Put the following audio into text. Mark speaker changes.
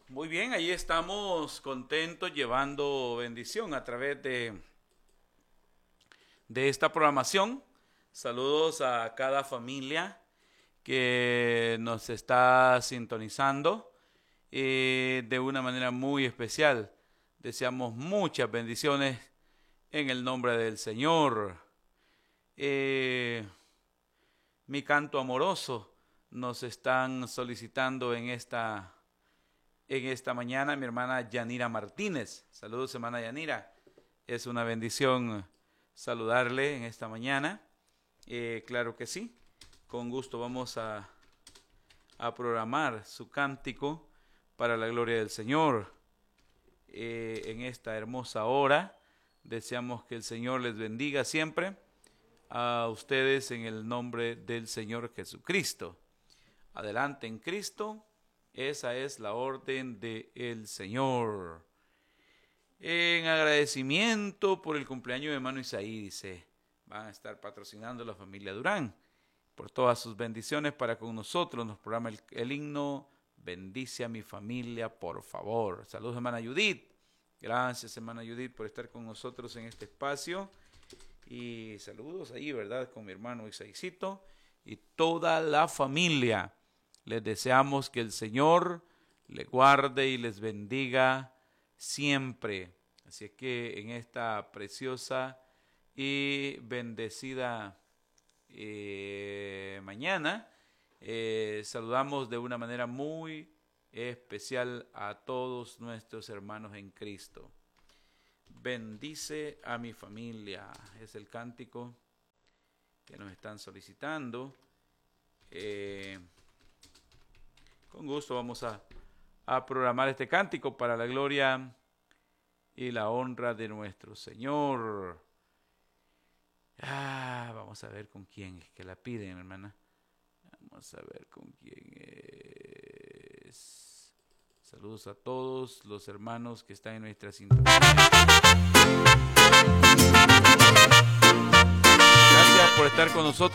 Speaker 1: Muy bien, ahí estamos contentos llevando bendición a través de esta programación. Saludos a cada familia que nos está sintonizando de una manera muy especial. Deseamos muchas bendiciones en el nombre del Señor. Mi canto amoroso nos están solicitando en esta mañana mi hermana Yanira Martínez. Saludos, hermana Yanira. Es una bendición saludarle en esta mañana. Claro que sí. Con gusto vamos a programar su cántico para la gloria del Señor. En esta hermosa hora deseamos que el Señor les bendiga siempre a ustedes en el nombre del Señor Jesucristo. Adelante en Cristo. Esa es la orden del Señor. En agradecimiento por el cumpleaños de hermano Isaí, dice, van a estar patrocinando la familia Durán. Por todas sus bendiciones para con nosotros, nos programa el himno, bendice a mi familia, por favor. Saludos, hermana Judith. Gracias, hermana Judith, por estar con nosotros en este espacio. Y saludos ahí, ¿verdad?, con mi hermano Isaícito y toda la familia. Les deseamos que el Señor les guarde y les bendiga siempre. Así es que en esta preciosa y bendecida mañana, saludamos de una manera muy especial a todos nuestros hermanos en Cristo. Bendice a mi familia. Es el cántico que nos están solicitando. Con gusto vamos a programar este cántico para la gloria y la honra de nuestro Señor. Vamos a ver con quién es que la piden, hermana. Vamos a ver con quién es. Saludos a todos los hermanos que están en nuestra sintonía. Gracias por estar con nosotros.